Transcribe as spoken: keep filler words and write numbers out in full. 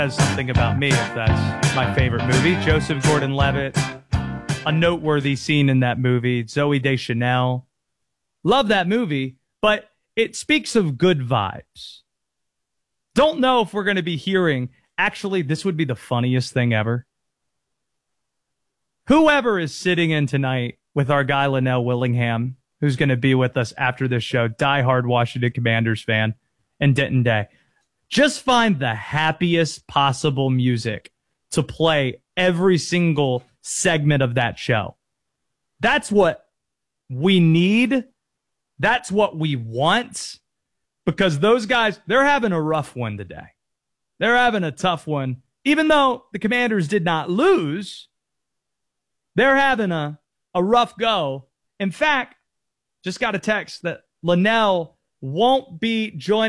Says Something About Me, if that's my favorite movie. Joseph Gordon-Levitt, a noteworthy scene in that movie. Zooey Deschanel. Love that movie, but it speaks of good vibes. Don't know if we're going to be hearing, actually, this would be the funniest thing ever. Whoever is sitting in tonight with our guy Linnell Willingham, who's going to be with us after this show, diehard Washington Commanders fan, and Denton Day. Just find the happiest possible music to play every single segment of that show. That's what we need. That's what we want. Because those guys, they're having a rough one today. They're having a tough one. Even though the Commanders did not lose, they're having a, a rough go. In fact, just got a text that Linnell won't be joining